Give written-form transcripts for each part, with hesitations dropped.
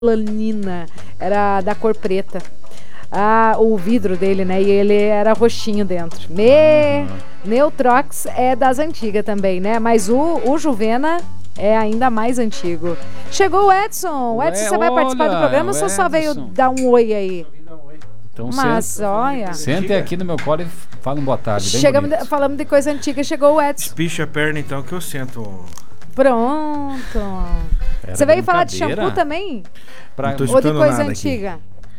melanina, era da cor preta. O vidro dele, né? E ele era roxinho dentro. Neutrox é das antigas também, né? Mas o Juvena é ainda mais antigo. Chegou o Edson. O Edson, você vai participar do programa ou você só veio dar um oi aí? Então, mas olha. Sente aqui no meu colo e fala um boa tarde. Falamos de coisa antiga, chegou o Edson. Espicha a perna então que eu sento. Pronto. Você veio falar de shampoo também? Ou de coisa antiga?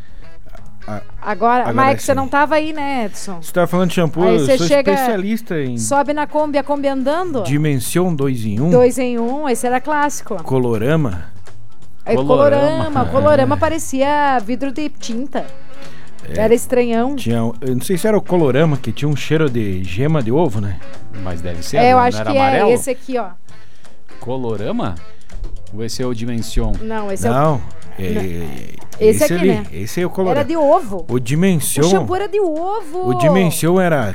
Agora mas é que você não tava aí, né, Edson? Você tava falando de shampoo, aí eu sou especialista em... Sobe na Kombi, a Kombi andando. Dimensão 2 em 1. 2 em 1, esse era clássico. Colorama. Colorama parecia vidro de tinta. Era estranhão. Eu não sei se era o Colorama, que tinha um cheiro de gema de ovo, né? Mas deve ser. Eu acho que amarelo? Esse aqui, ó. Colorama? Ou esse é o Dimension? Não, esse não. Esse aqui, ali, né? Esse é o Colorama. Era de ovo. O Dimension. O shampoo era de ovo. O Dimension era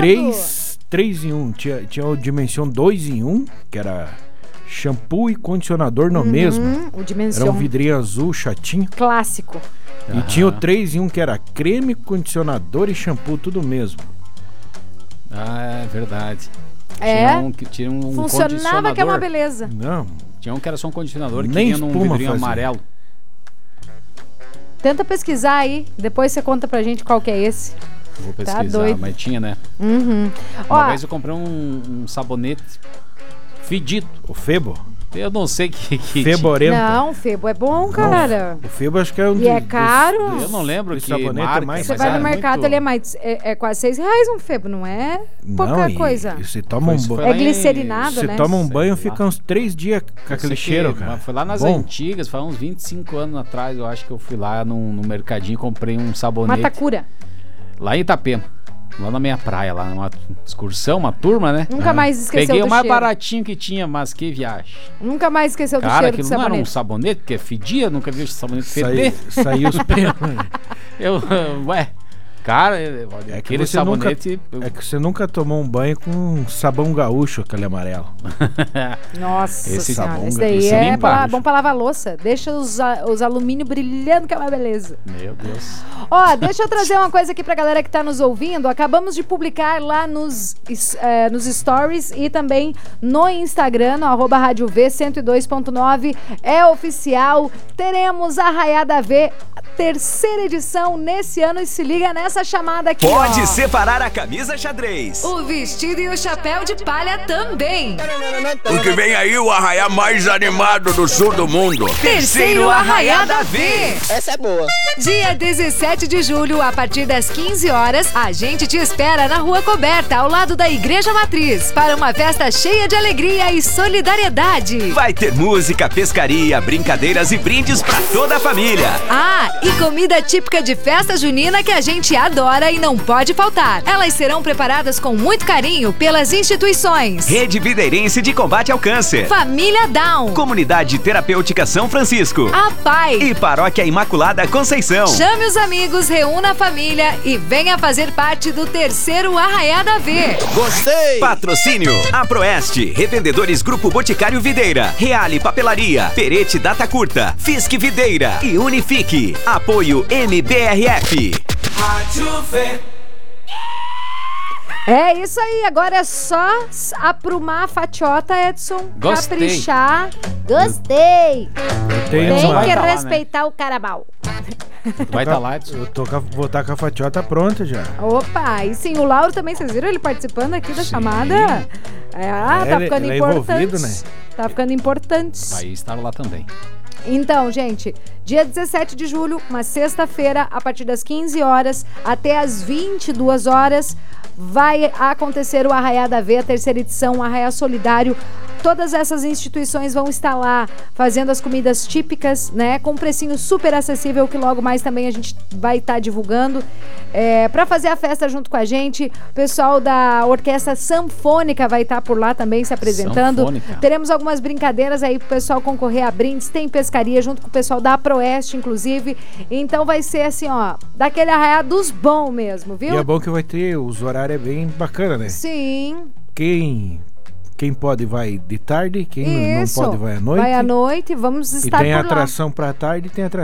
3 em 1. Tinha o Dimension 2 em 1, que era shampoo e condicionador no mesmo. O Dimension. Era um vidrinho azul chatinho. Clássico. E tinha o 3 em 1, que era creme, condicionador e shampoo, tudo mesmo. Ah, é verdade. Tinha um funcionava que é uma beleza. Não. Tinha um que era só um condicionador que nem vinha num vidrinho amarelo. Tenta pesquisar aí, depois você conta pra gente qual que é esse. Vou pesquisar, mas tinha, né? Uma vez eu comprei um sabonete fedido. O Febo? Eu não sei que Feborento. Não, o Febo é bom, cara. O Febo acho que é um... E é caro. Eu não lembro que sabonete marca, é mais. Você vai no mercado, ele é mais... É quase R$6 um Febo, não é pouca coisa. Você toma um banho... É glicerinado, né? Você toma um banho e fica uns 3 dias com aquele cheiro, cara. Foi lá nas antigas, faz uns 25 anos atrás, eu acho que eu fui lá no mercadinho e comprei um sabonete. Matacura. Lá em Itapema. Lá na minha praia, lá numa excursão, uma turma, né? Nunca mais esqueceu Peguei do o mais cheiro. baratinho que tinha, mas que viagem. Nunca mais esqueceu do cheiro do sabonete. Cara, aquilo não era um sabonete, porque fedia, nunca vi o sabonete feder. Saiu os pelos. Cara, aquele sabonete... É que você nunca tomou um banho com sabão gaúcho, aquele amarelo. Nossa esse senhora, sabão esse daí é bom pra lavar louça. Deixa os alumínio brilhando, que é uma beleza. Meu Deus. Deixa eu trazer uma coisa aqui pra galera que tá nos ouvindo. Acabamos de publicar lá nos stories e também no Instagram, no @Rádio V 102.9. É oficial. Teremos a Arraiada V, terceira edição nesse ano, e se liga nessa chamada aqui. Pode separar a camisa xadrez, o vestido e o chapéu de palha também. Porque vem aí o arraiá mais animado do sul do mundo. Terceiro Arraiada V. Essa é boa. Dia 17 de julho, a partir das 15 horas, a gente te espera na Rua Coberta, ao lado da Igreja Matriz, para uma festa cheia de alegria e solidariedade. Vai ter música, pescaria, brincadeiras e brindes pra toda a família. E comida típica de festa junina que a gente adora e não pode faltar. Elas serão preparadas com muito carinho pelas instituições: Rede Videirense de Combate ao Câncer, Família Down, Comunidade Terapêutica São Francisco, a PAI e Paróquia Imaculada Conceição. Chame os amigos, reúna a família e venha fazer parte do terceiro Arraiada V. Gostei! Patrocínio: Aproeste, Revendedores Grupo Boticário Videira, Reale Papelaria, Perete Data Curta, Fisc Videira e Unifique. Apoio MBRF. Rádio V. É isso aí, agora é só aprumar a fatiota, Edson. Gostei. Caprichar. Gostei. Tem que respeitar, né, o carabao. Vai estar lá, Edson. Vou estar com a fatiota pronta já. Opa, e sim, o Lauro também, vocês viram ele participando aqui da chamada? Tá ficando importante. Né? Tá ficando importante. Vai estar lá também. Então, gente, dia 17 de julho, uma sexta-feira, a partir das 15 horas até as 22 horas, vai acontecer o Arraiada V, a terceira edição, o Arraiá Solidário. Todas essas instituições vão estar lá fazendo as comidas típicas, né? Com um precinho super acessível, que logo mais também a gente vai estar divulgando. Para fazer a festa junto com a gente, o pessoal da Orquestra Sanfônica vai estar por lá também se apresentando. Sanfônica. Teremos algumas brincadeiras aí pro pessoal concorrer a brindes, tem pescaria junto com o pessoal da Aproeste, inclusive. Então vai ser assim, daquele arraiá dos bons mesmo, viu? E é bom que vai ter, os horários é bem bacana, né? Sim. Quem Quem pode vai de tarde, quem não pode vai à noite. Vai à noite, vamos estar e tem por atração lá. para tarde e tem atração